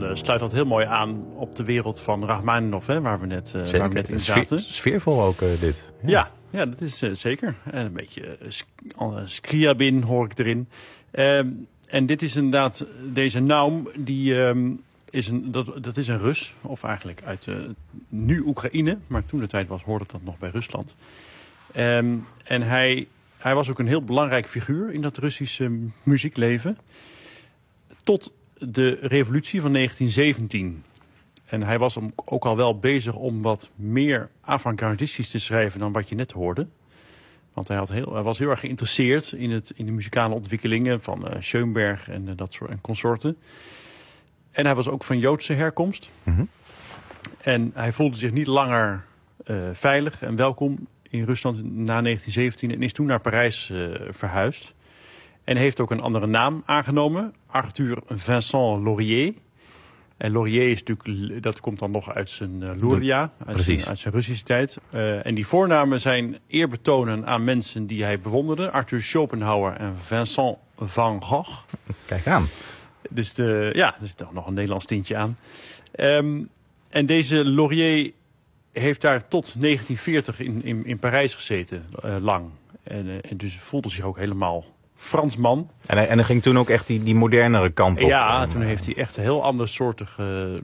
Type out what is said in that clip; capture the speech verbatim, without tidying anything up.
dan uh, sluit dat heel mooi aan op de wereld van Rachmaninov, hè, waar we net, uh, waar we net in zaten. Sfeer, sfeervol ook uh, dit. Ja, ja, ja dat is uh, zeker. En een beetje uh, Scriabin hoor ik erin. Uh, en dit is inderdaad, deze Naum, die uh, is een, dat, dat is een Rus. Of eigenlijk uit uh, nu Oekraïne, maar toen de tijd was, hoorde dat nog bij Rusland. Um, en hij, hij was ook een heel belangrijk figuur in dat Russische muziekleven. Tot de revolutie van negentien zeventien. En hij was ook al wel bezig om wat meer avant-gardistisch te schrijven dan wat je net hoorde. Want hij, had heel, hij was heel erg geïnteresseerd in, het, in de muzikale ontwikkelingen van uh, Schoenberg en uh, dat soort en consorten. En hij was ook van Joodse herkomst. Mm-hmm. En hij voelde zich niet langer uh, veilig en welkom in Rusland na negentien zeventien en is toen naar Parijs uh, verhuisd. En heeft ook een andere naam aangenomen. Arthur Vincent Laurier. En Laurier is natuurlijk, dat komt dan nog uit zijn uh, Luria, uit zijn, uit zijn Russische tijd. Uh, en die voornamen zijn eerbetonen aan mensen die hij bewonderde. Arthur Schopenhauer en Vincent van Gogh. Kijk aan. Dus de, ja, er zit toch nog een Nederlands tintje aan. Um, en deze Laurier heeft daar tot negentien veertig in, in, in Parijs gezeten, uh, lang. En, uh, en dus voelde zich ook helemaal Fransman. En hij, en hij ging toen ook echt die, die modernere kant op. Ja, toen heeft hij echt een heel ander soortige